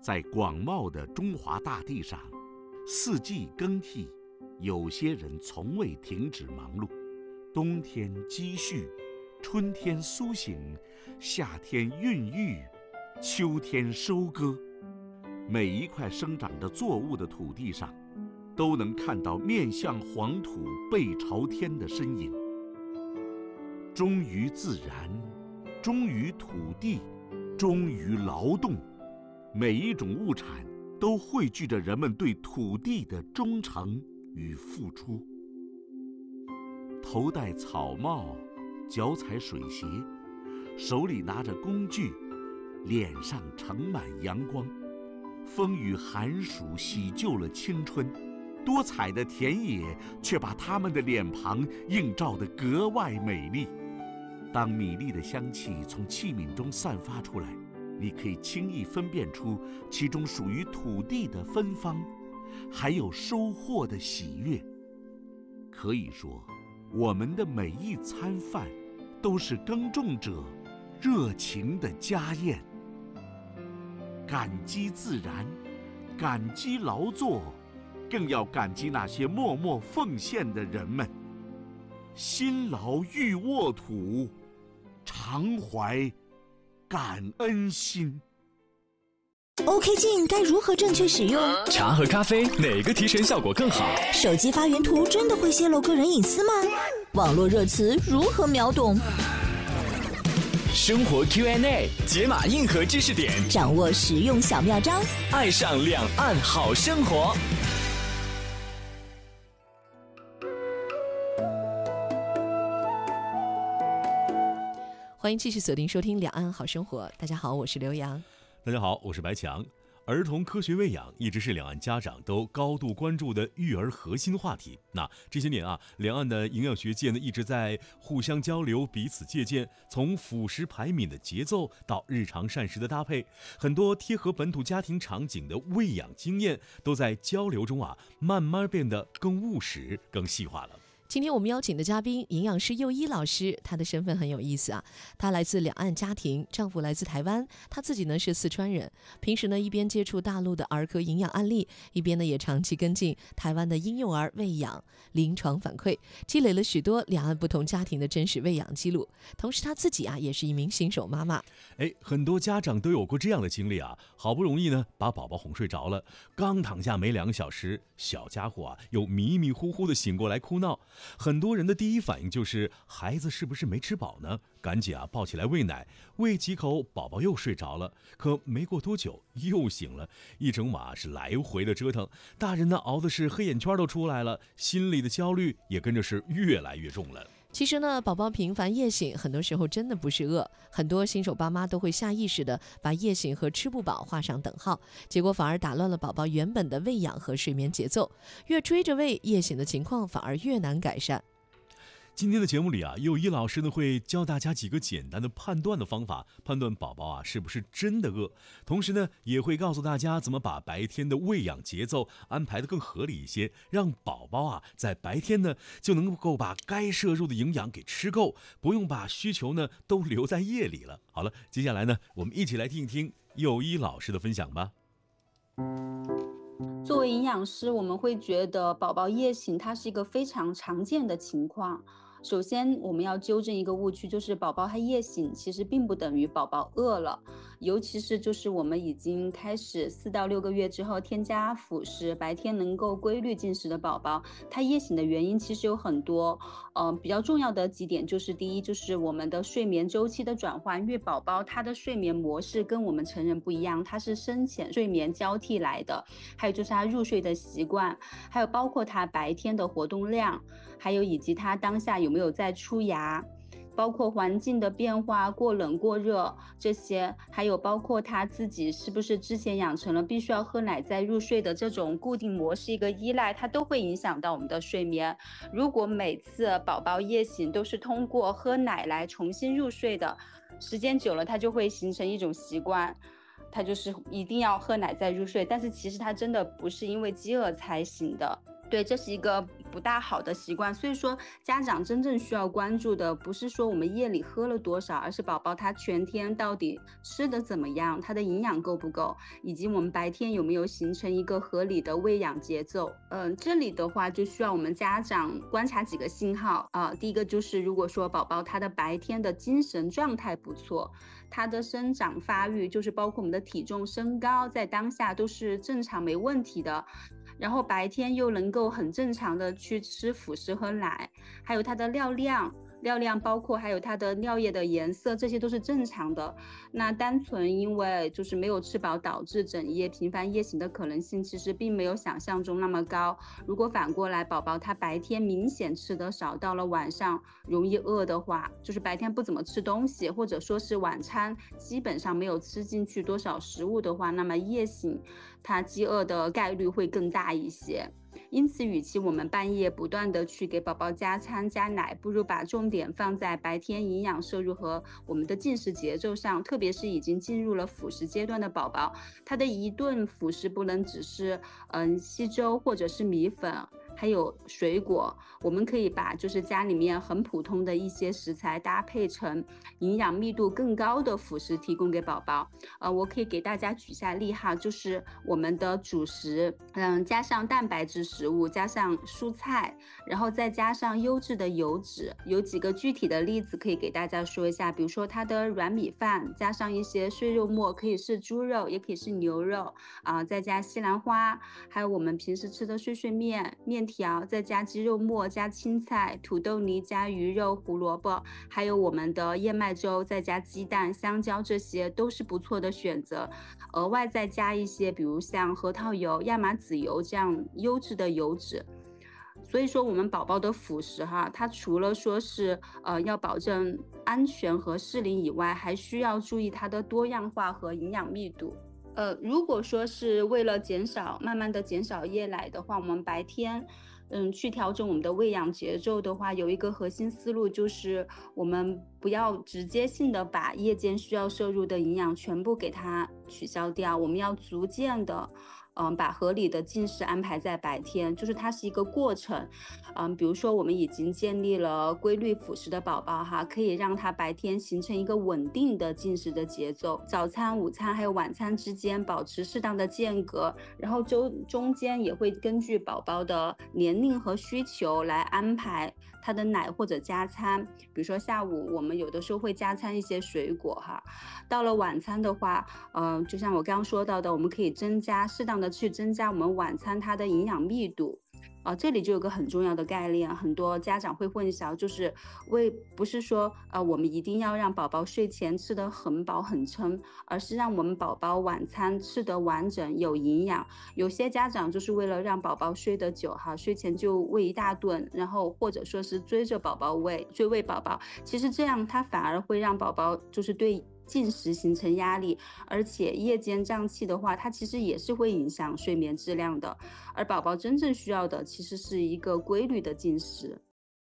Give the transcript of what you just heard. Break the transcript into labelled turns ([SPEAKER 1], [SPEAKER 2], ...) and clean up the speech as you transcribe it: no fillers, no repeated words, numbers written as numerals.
[SPEAKER 1] 在广袤的中华大地上，四季更替，有些人从未停止忙碌。冬天积蓄，春天苏醒，夏天孕育，秋天收割。每一块生长着作物的土地上，都能看到面向黄土背朝天的身影。忠于自然，忠于土地，忠于劳动，每一种物产都汇聚着人们对土地的忠诚与付出。头戴草帽，脚踩水鞋，手里拿着工具，脸上盛满阳光。风雨寒暑洗旧了青春，多彩的田野却把他们的脸庞映照得格外美丽。当米粒的香气从器皿中散发出来，你可以轻易分辨出其中属于土地的芬芳，还有收获的喜悦。可以说，我们的每一餐饭都是耕种者热情的家宴。感激自然，感激劳作，更要感激那些默默奉献的人们。辛劳欲沃土，常怀感恩心。
[SPEAKER 2] OK 镜该如何正确使用？
[SPEAKER 3] 茶和咖啡哪个提神效果更好？
[SPEAKER 2] 手机发原图真的会泄露个人隐私吗？网络热词如何秒懂？
[SPEAKER 3] 生活 Q&A 解码硬核知识点，
[SPEAKER 2] 掌握实用小妙招，
[SPEAKER 3] 爱上两岸好生活。
[SPEAKER 4] 欢迎继续锁定收听两岸好生活。大家好，我是刘洋。
[SPEAKER 5] 大家好，我是白强。儿童科学喂养一直是两岸家长都高度关注的育儿核心话题。那这些年两岸的营养学界呢一直在互相交流，彼此借鉴，从辅食排敏的节奏到日常膳食的搭配，很多贴合本土家庭场景的喂养经验都在交流中慢慢变得更务实、更细化了。
[SPEAKER 4] 今天我们邀请的嘉宾，营养师佑一老师，他的身份很有意思他来自两岸家庭，丈夫来自台湾，他自己呢是四川人。平时呢一边接触大陆的儿科营养案例，一边呢也长期跟进台湾的婴幼儿喂养临床反馈，积累了许多两岸不同家庭的真实喂养记录。同时他自己也是一名新手妈妈。
[SPEAKER 5] 很多家长都有过这样的经历好不容易呢把宝宝哄睡着了，刚躺下没2个小时，小家伙又迷迷糊糊的醒过来哭闹。很多人的第一反应就是孩子是不是没吃饱呢？赶紧抱起来喂奶，喂几口宝宝又睡着了。可没过多久又醒了，一整晚是来回的折腾，大人呢熬的是黑眼圈都出来了，心里的焦虑也跟着是越来越重了。
[SPEAKER 4] 其实呢，宝宝频繁夜醒，很多时候真的不是饿。很多新手爸妈都会下意识的把夜醒和吃不饱画上等号，结果反而打乱了宝宝原本的喂养和睡眠节奏。越追着喂，夜醒的情况反而越难改善。
[SPEAKER 5] 今天的节目里佑一老师呢会教大家几个简单的判断的方法，判断宝宝是不是真的饿。同时呢也会告诉大家怎么把白天的喂养节奏安排得更合理一些，让宝宝在白天呢就能够把该摄入的营养给吃够，不用把需求呢都留在夜里了。好了，接下来呢我们一起来听一听佑一老师的分享吧。
[SPEAKER 6] 作为营养师，我们会觉得宝宝夜醒它是一个非常常见的情况。首先我们要纠正一个误区，就是宝宝他夜醒其实并不等于宝宝饿了，尤其是就是我们已经开始4到6个月之后添加辅食，白天能够规律进食的宝宝，他夜醒的原因其实有很多。比较重要的几点就是第一，就是我们的睡眠周期的转换，因为宝宝他的睡眠模式跟我们成人不一样，他是深浅睡眠交替来的，还有就是他入睡的习惯，还有包括他白天的活动量，还有以及他当下有没有在出牙，包括环境的变化，过冷过热这些，还有包括他自己是不是之前养成了必须要喝奶再入睡的这种固定模式，一个依赖，它都会影响到我们的睡眠。如果每次宝宝夜醒都是通过喝奶来重新入睡的，时间久了它就会形成一种习惯，他就是一定要喝奶再入睡，但是其实他真的不是因为饥饿才醒的。对，这是一个不大好的习惯。所以说家长真正需要关注的不是说我们夜里喝了多少，而是宝宝他全天到底吃的怎么样，他的营养够不够，以及我们白天有没有形成一个合理的喂养节奏。这里的话就需要我们家长观察几个信号啊。第一个就是如果说宝宝他的白天的精神状态不错，他的生长发育就是包括我们的体重身高在当下都是正常没问题的，然后白天又能够很正常的去吃辅食和奶，还有他的尿量包括还有它的尿液的颜色，这些都是正常的。那单纯因为就是没有吃饱导致整夜频繁夜醒的可能性其实并没有想象中那么高。如果反过来宝宝他白天明显吃得少，到了晚上容易饿的话，就是白天不怎么吃东西，或者说是晚餐基本上没有吃进去多少食物的话，那么夜醒他饥饿的概率会更大一些。因此与其我们半夜不断的去给宝宝加餐加奶，不如把重点放在白天营养摄入和我们的进食节奏上。特别是已经进入了辅食阶段的宝宝，他的一顿辅食不能只是稀粥或者是米粉还有水果，我们可以把就是家里面很普通的一些食材搭配成营养密度更高的辅食提供给宝宝。我可以给大家举下例哈，就是我们的主食，加上蛋白质食物，加上蔬菜，然后再加上优质的油脂。有几个具体的例子可以给大家说一下，比如说它的软米饭，加上一些碎肉末，可以是猪肉也可以是牛肉再加西兰花，还有我们平时吃的碎碎面条，再加鸡肉末，加青菜、土豆泥，加鱼肉、胡萝卜，还有我们的燕麦粥，再加鸡蛋、香蕉，这些都是不错的选择。额外再加一些比如像核桃油、亚麻籽油这样优质的油脂。所以说我们宝宝的辅食它除了说是要保证安全和适龄以外，还需要注意它的多样化和营养密度。如果说是为了慢慢的减少夜奶的话，我们白天去调整我们的喂养节奏的话，有一个核心思路就是我们不要直接性的把夜间需要摄入的营养全部给它取消掉，我们要逐渐的把合理的进食安排在白天，就是它是一个过程。比如说我们已经建立了规律辅食的宝宝可以让他白天形成一个稳定的进食的节奏，早餐、午餐还有晚餐之间保持适当的间隔，然后中间也会根据宝宝的年龄和需求来安排他的奶或者加餐。比如说下午我们有的时候会加餐一些水果到了晚餐的话就像我刚刚说到的，我们可以适当的去增加我们晚餐它的营养密度。这里就有个很重要的概念，很多家长会混淆，就是不是说我们一定要让宝宝睡前吃得很饱很撑，而是让我们宝宝晚餐吃得完整有营养。有些家长就是为了让宝宝睡得久睡前就喂一大顿，然后或者说是追着宝宝追喂宝宝，其实这样他反而会让宝宝就是对进食形成压力，而且夜间胀气的话，它其实也是会影响睡眠质量的。而宝宝真正需要的其实是一个规律的进食。